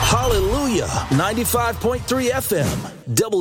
Hallelujah. 95.3 FM.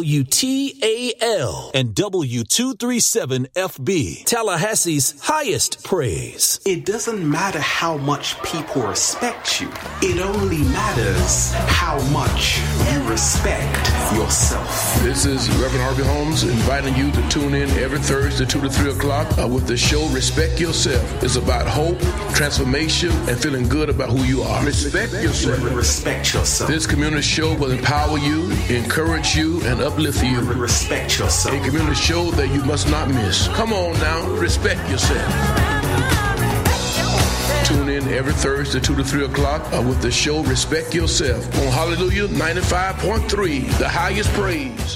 WTAL and W237FB. Tallahassee's highest praise. It doesn't matter how much people respect you. It only matters how much you respect yourself. This is Reverend Harvey Holmes inviting you to tune in every Thursday 2 to 3 o'clock with the show Respect Yourself. It's about hope, transformation, and feeling good about who you are. Respect yourself. Respect yourself. This community show will empower you, encourage you, and uplift you. Respect yourself. A community show that you must not miss. Come on now, respect yourself. Tune in every Thursday 2 to 3 o'clock with the show Respect Yourself on Hallelujah 95.3, the highest praise.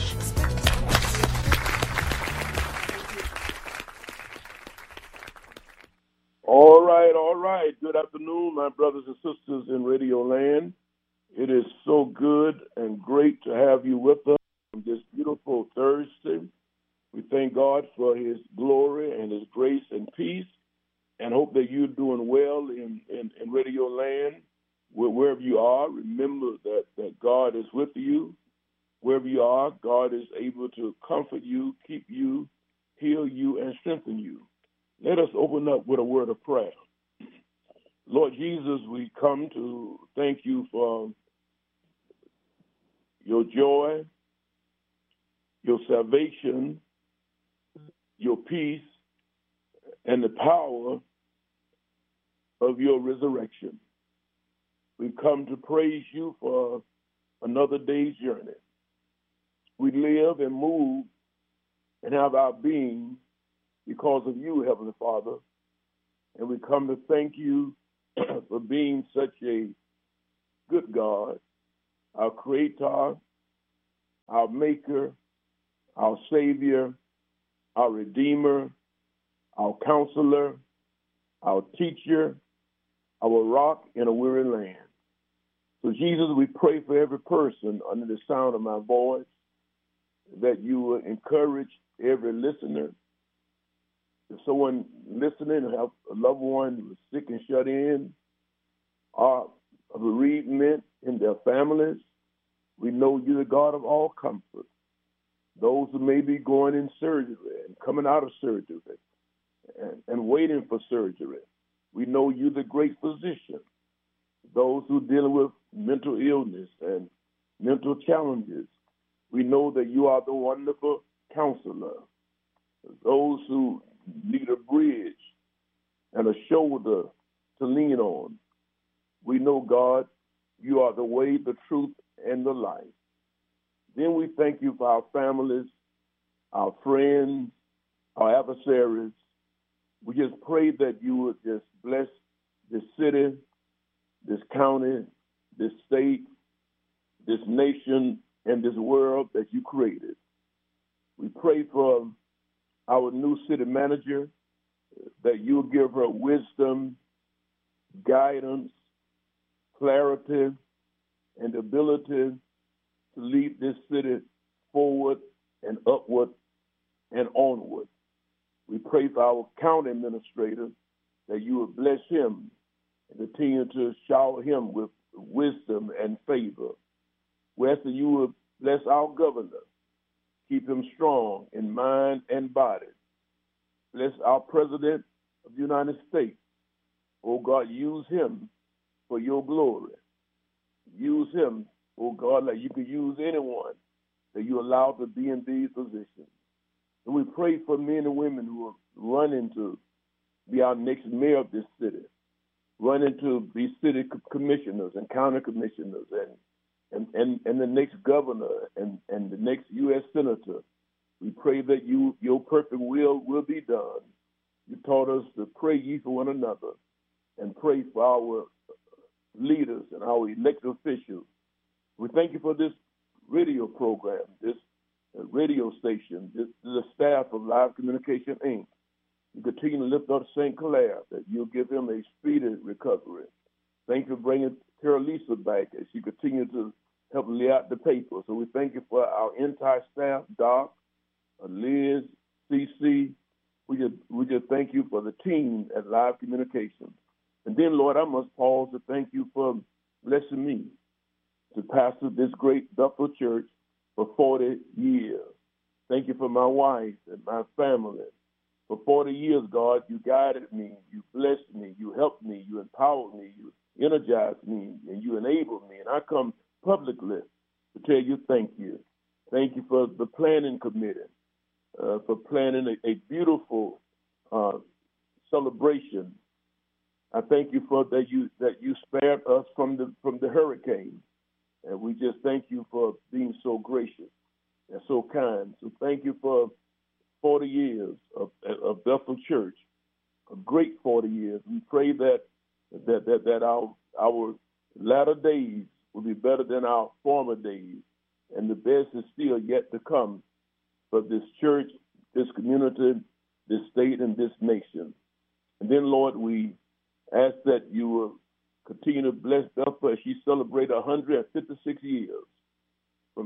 All right. Good afternoon, my brothers and sisters in Radio Land. It is so good and great to have you with us on this beautiful Thursday. We thank God for his glory and his grace and peace, and hope that you're doing well in Radio Land. Wherever you are, remember that God is with you. Wherever you are, God is able to comfort you, keep you, heal you, and strengthen you. Let us open up with a word of prayer. Lord Jesus, we come to thank you for your joy, your salvation, your peace, and the power of your resurrection. We come to praise you for another day's journey. We live and move and have our being because of you, Heavenly Father. And we come to thank you for being such a good God, our Creator, our Maker, our Savior, our Redeemer, our Counselor, our Teacher, our Rock in a weary land. So, Jesus, we pray for every person under the sound of my voice, that you will encourage every listener. If someone listening have a loved one who is sick and shut in, or a bereavement in their families, we know you're the God of all comfort. Those who may be going in surgery and coming out of surgery and waiting for surgery, we know you're the great physician. Those who are dealing with mental illness and mental challenges, we know that you are the wonderful counselor. Those who need a bridge and a shoulder to lean on, we know, God, you are the way, the truth, and the life. Then we thank you for our families, our friends, our adversaries. We just pray that you would just bless this city, this county, this state, this nation, and this world that you created. We pray for our new city manager, that you'll give her wisdom, guidance, clarity, and ability to lead this city forward and upward and onward. We pray for our county administrator, that you will bless him and continue to shower him with wisdom and favor. We ask that you will bless our governor, keep him strong in mind and body. Bless our president of the United States. Oh God, use him for your glory. Use him, oh God, like you can use anyone that you allow to be in these positions. And we pray for men and women who are running to be our next mayor of this city, running to be city commissioners and county commissioners and the next governor and the next U.S. senator. We pray that your perfect will be done. You taught us to pray ye for one another and pray for our leaders and our elected officials. We thank you for this radio program, this radio station, the staff of Live Communication, Inc. You continue to lift up St. Clair, that you'll give him a speedy recovery. Thank you for bringing Tara Lisa back as she continues to help lay out the paper. So we thank you for our entire staff, Doc, Liz, CC. We just thank you for the team at Live Communications. And then, Lord, I must pause to thank you for blessing me to pastored this great Bethel church for 40 years. Thank you for my wife and my family. For 40 years, God, you guided me, you blessed me, you helped me, you empowered me, you energized me, and you enabled me. And I come publicly to tell you thank you. Thank you for the planning committee, for planning a beautiful celebration. I thank you for that you spared us from the hurricane. And we just thank you for being so gracious and so kind. So thank you for 40 years of Bethel Church, a great 40 years. We pray that our latter days will be better than our former days, and the best is still yet to come for this church, this community, this state, and this nation. And then, Lord, we ask that you will continue to bless Bethel as she celebrates 156 years, from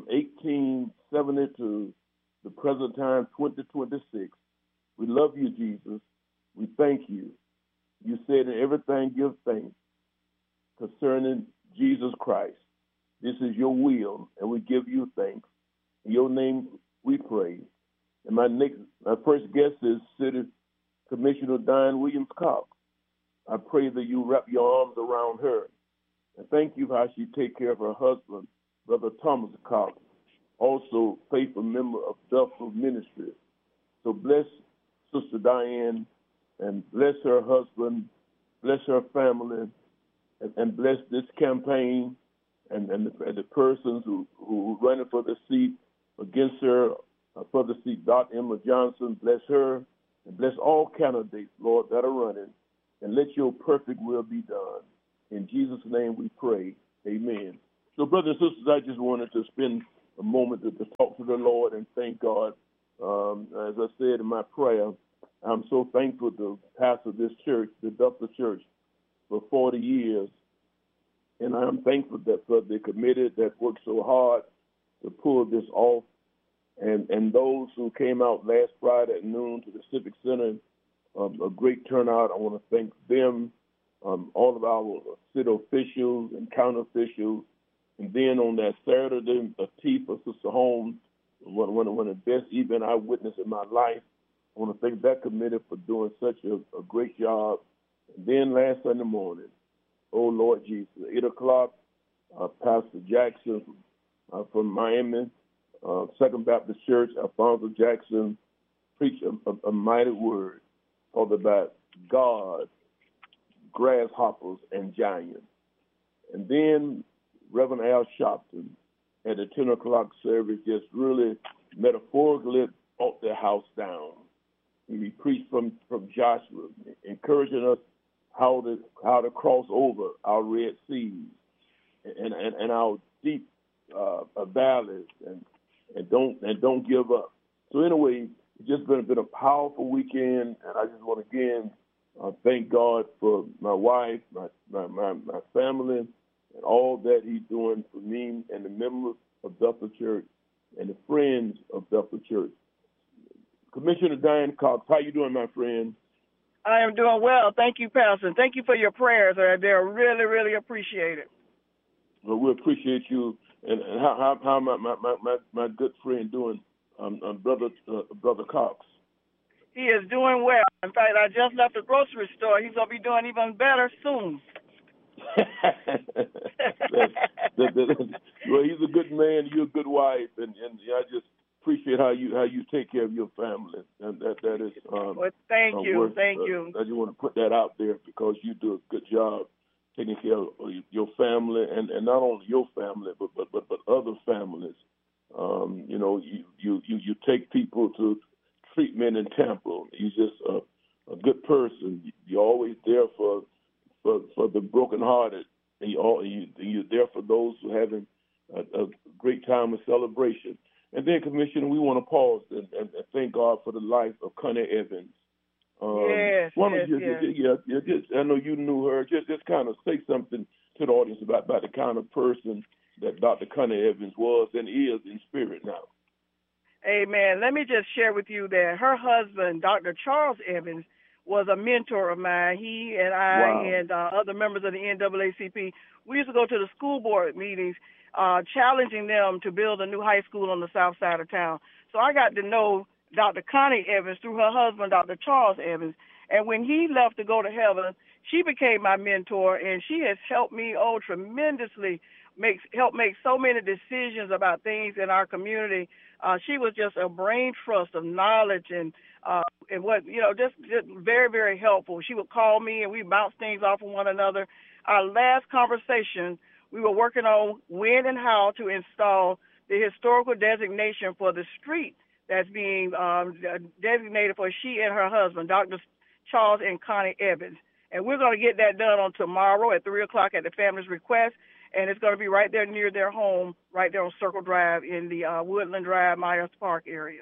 1870 to the present time, 2026. We love you, Jesus. We thank you. You said in everything give thanks concerning Jesus Christ. This is your will, and we give you thanks. In your name we pray. And my first guest is City Commissioner Diane Williams Cox. I pray that you wrap your arms around her. And thank you for how she take care of her husband, Brother Thomas Cox, also faithful member of Bethel Ministry. So bless Sister Diane and bless her husband, bless her family, and bless this campaign and the persons who running for the seat against her for the seat. Dr. Emma Johnson, bless her, and bless all candidates, Lord, that are running, and let your perfect will be done. In Jesus' name we pray. Amen. So, brothers and sisters, I just wanted to spend a moment to talk to the Lord and thank God. As I said in my prayer, I'm so thankful to pastor this church, the Bethel Church, for 40 years. And I'm thankful that for the committee that worked so hard to pull this off. And those who came out last Friday at noon to the Civic Center, a great turnout. I want to thank them, all of our city officials and county officials. And then on that Saturday, Atifa, Sister Holmes, one of the best event I witnessed in my life. I want to thank that committee for doing such a great job. And then last Sunday morning, oh Lord Jesus, 8 o'clock, Pastor Jackson from Miami, Second Baptist Church, Alfonso Jackson, preached a mighty word called about God, grasshoppers, and giants. And then Reverend Al Sharpton at the 10 o'clock service just really metaphorically brought the house down. He preached from Joshua, encouraging us how to cross over our Red Seas and our deep valleys and don't give up. So anyway, it's just been a powerful weekend, and I just want to again thank God for my wife, my family, and all that He's doing for me and the members of Bethel Church and the friends of Bethel Church. Commissioner Diane Cox, how you doing, my friend? I am doing well. Thank you, Pastor. Thank you for your prayers. They're really, really appreciated. Well, we appreciate you. And how my good friend doing, Brother Cox? He is doing well. In fact, I just left the grocery store. He's going to be doing even better soon. Well, he's a good man. You're a good wife, and I just appreciate how you take care of your family, and that is. Well, thank you. Thank you. I just want to put that out there because you do a good job taking care of your family, and not only your family, but other families. You take people to treatment in Tampa. You're just a good person. You're always there for the brokenhearted, and you're there for those who are having a great time of celebration. And then, Commissioner, we want to pause and thank God for the life of Connie Evans. Yes. I know you knew her. Just kind of say something to the audience about the kind of person that Dr. Connie Evans was and is in spirit now. Amen. Let me just share with you that her husband, Dr. Charles Evans, was a mentor of mine. He and I Wow. and other members of the NAACP, we used to go to the school board meetings, challenging them to build a new high school on the south side of town. So I got to know Dr. Connie Evans through her husband, Dr. Charles Evans. And when he left to go to heaven, she became my mentor, and she has helped me, tremendously, help make so many decisions about things in our community. She was just a brain trust of knowledge and what, just very, very helpful. She would call me and we bounced things off of one another. Our last conversation, we were working on when and how to install the historical designation for the street that's being designated for she and her husband, Dr. Charles and Connie Evans. And we're going to get that done on tomorrow at 3 o'clock at the family's request. And it's going to be right there near their home, right there on Circle Drive in the Woodland Drive, Myers Park area.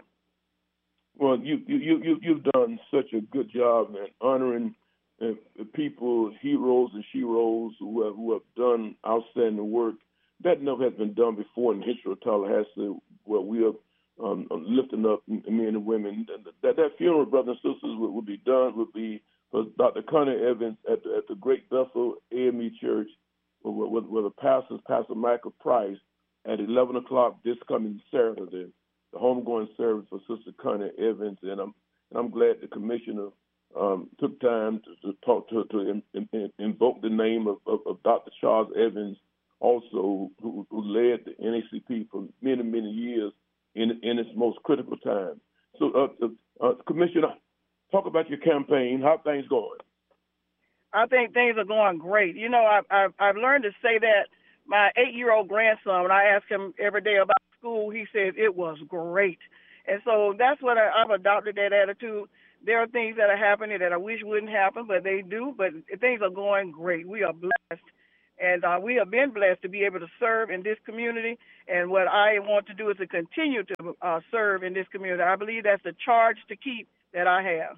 Well, you've done such a good job in honoring the people, heroes and sheroes who have done outstanding work. That never has been done before in the history of Tallahassee, where we are lifting up men and women. That funeral, brothers and sisters, would be for Dr. Connie Evans at the Great Bethel AME Church, where the pastor, Pastor Michael Price, at 11 o'clock this coming Saturday, the homegoing service for Sister Connie Evans. And I'm glad the commissioner took time to talk to invoke the name of Dr. Charles Evans, also who led the NAACP for many, many years in its most critical time. So, Commissioner, talk about your campaign. How things going? I think things are going great. I've learned to say that. My 8-year-old grandson, when I ask him every day about school, he says it was great. And so that's what I've adopted, that attitude. There are things that are happening that I wish wouldn't happen, but they do. But things are going great. We are blessed. And we have been blessed to be able to serve in this community. And what I want to do is to continue to serve in this community. I believe that's the charge to keep that I have.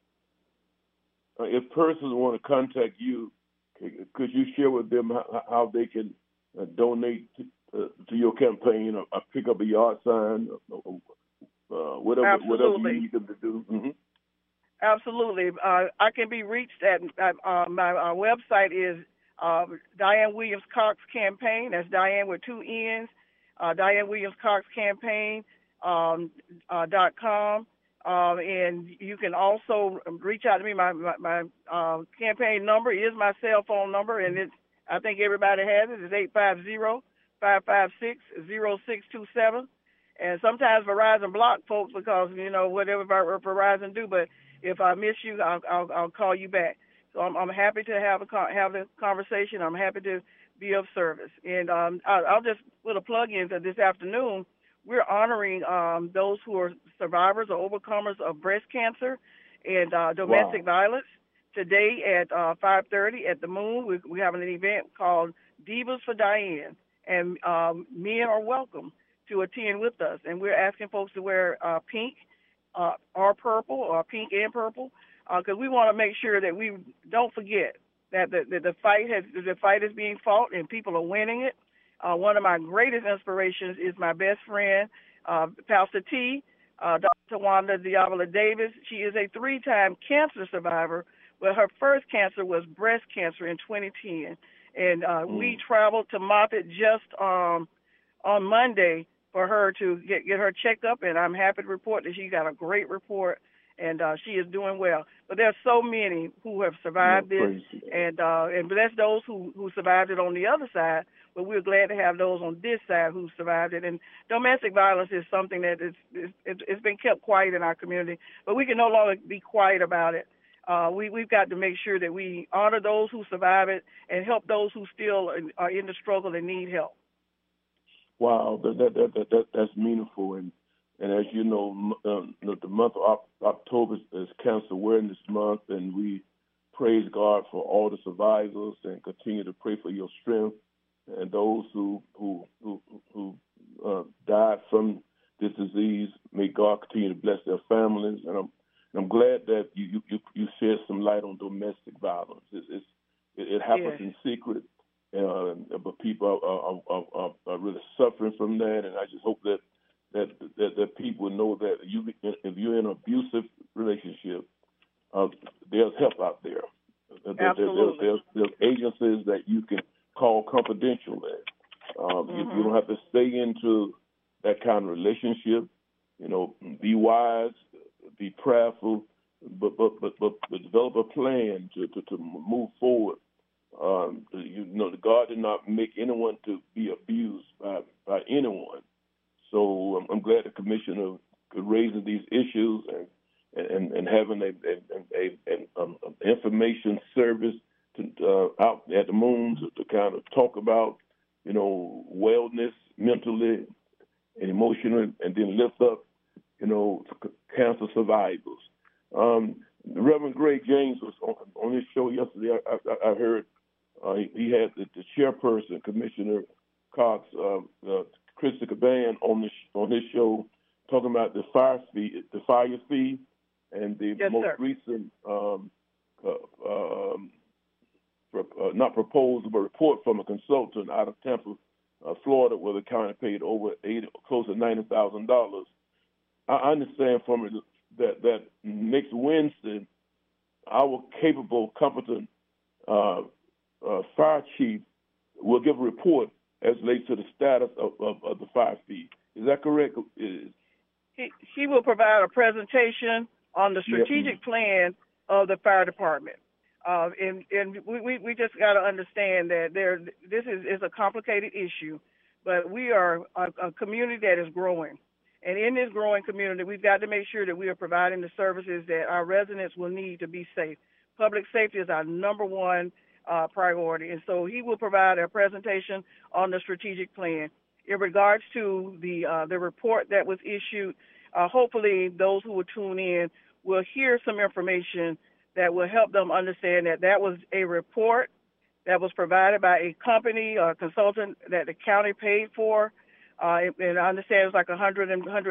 If persons want to contact you, could you share with them how they can donate to your campaign, or pick up a yard sign, whatever you need them to do? Mm-hmm. Absolutely. I can be reached at my website is Diane Williams Cox Campaign. That's Diane with 2 N's. Diane Williams Cox Campaign .com. And you can also reach out to me. My campaign number is my cell phone number, and I think everybody has it. It's 850-556-0627. And sometimes Verizon block folks because, whatever Verizon do. But if I miss you, I'll call you back. So I'm happy to have the conversation. I'm happy to be of service. And I'll just put a plug in that this afternoon, we're honoring those who are survivors or overcomers of breast cancer and domestic violence. Today at 5:30 at the Moon, we have an event called Divas for Diane, and men are welcome to attend with us. And we're asking folks to wear pink or purple, or pink and purple, because we want to make sure that we don't forget that the fight is being fought and people are winning it. One of my greatest inspirations is my best friend, Pastor T, Dr. Wanda Diablo Davis. She is a 3-time cancer survivor, but her first cancer was breast cancer in 2010. And we traveled to Moffitt just on Monday for her to get her checked up, and I'm happy to report that she got a great report, and she is doing well. But there's so many who have survived this, and bless those who survived it on the other side. But we're glad to have those on this side who survived it. And domestic violence is something that it's been kept quiet in our community, but we can no longer be quiet about it. We've got to make sure that we honor those who survive it and help those who still are in the struggle and need help. Wow, that's meaningful. And as you know, the month of October is Cancer Awareness Month, and we praise God for all the survivors and continue to pray for your strength. And those who died from this disease, may God continue to bless their families. And I'm glad that you shed some light on domestic violence. It happens in secret, but people are really suffering from that. And I just hope that people know that if you're in an abusive relationship, there's help out there. Absolutely. There's agencies that you can call confidentially. You don't have to stay into that kind of relationship. Be wise, be prayerful, but develop a plan to move forward. God did not make anyone to be abused by anyone. So I'm glad the commissioner could raise these issues and having an information service out at the moons to kind of talk about wellness mentally and emotionally, and then lift up cancer survivors. Reverend Greg James was on his show yesterday. I heard he had the chairperson, Commissioner Cox, Christy Caban, on his show, talking about the fire fee, and the most recent not proposal, but report from a consultant out of Tampa, Florida, where the county paid over close to $90,000. I understand from it that next Wednesday, our capable, competent fire chief will give a report as relates to the status of the fire fee. Is that correct? He will provide a presentation on the strategic plan of the fire department. And we just got to understand that this is a complicated issue, but we are a community that is growing. And in this growing community, we've got to make sure that we are providing the services that our residents will need to be safe. Public safety is our number one priority. And so he will provide a presentation on the strategic plan. In regards to the report that was issued, hopefully those who will tune in will hear some information that will help them understand that was a report that was provided by a company or consultant that the county paid for. And I understand it was like $100